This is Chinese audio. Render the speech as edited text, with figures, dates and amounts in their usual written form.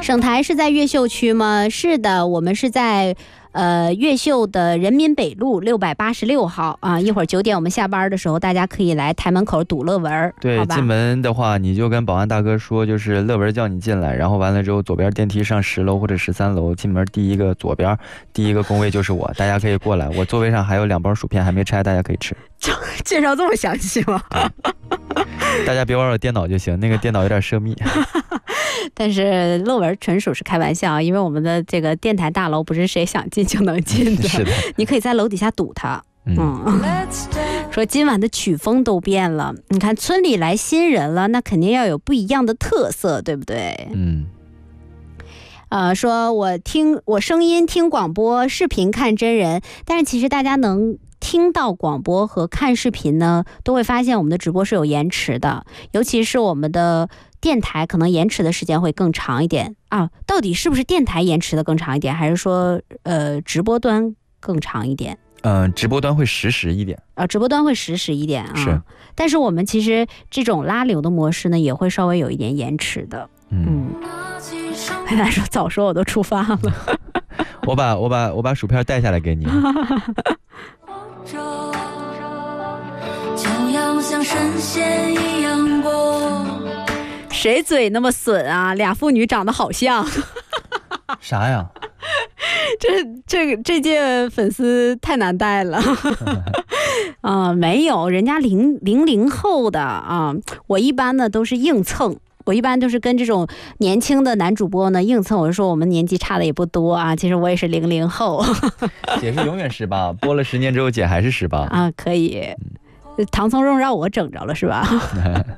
省台是在越秀区吗？是的，我们是在越秀的人民北路686号啊。一会儿9点我们下班的时候，大家可以来台门口堵乐文。 对，进门的话你就跟保安大哥说，就是乐文叫你进来，然后完了之后左边电梯上10楼或者13楼，进门第一个左边第一个工位就是我，大家可以过来，我座位上还有2包薯片还没拆，大家可以吃。 介绍这么详细吗？ 大家别玩我电脑就行，那个电脑有点涉密。 但是乐文纯属是开玩笑，因为我们的这个电台大楼不是谁想进就能进的， 是的， 你可以在楼底下堵它。说今晚的曲风都变了，你看村里来新人了，那肯定要有不一样的特色，对不对？说我声音听广播，视频看真人，但是其实大家能听到广播和看视频呢，都会发现我们的直播是有延迟的，尤其是我们的电台可能延迟的时间会更长一点啊。到底是不是电台延迟的更长一点，还是说直播端更长一点？ 直播端会实时一点。 直播端会实时一点啊。 是。 但是我们其实这种拉流的模式呢，也会稍微有一点延迟的。他说早说我都出发了。 我把薯片带下来给你。就要像神仙一样过。 谁嘴那么损啊？俩妇女长得好像。 啥呀？ 这届粉丝太难带了。没有，人家00后的啊。我一般呢都是硬蹭。我一般都是跟这种年轻的男主播呢硬蹭，我就说我们年纪差的也不多啊，其实我也是00后。 姐是永远18，播了10年之后姐还是18 啊，可以。唐从容让我整着了是吧？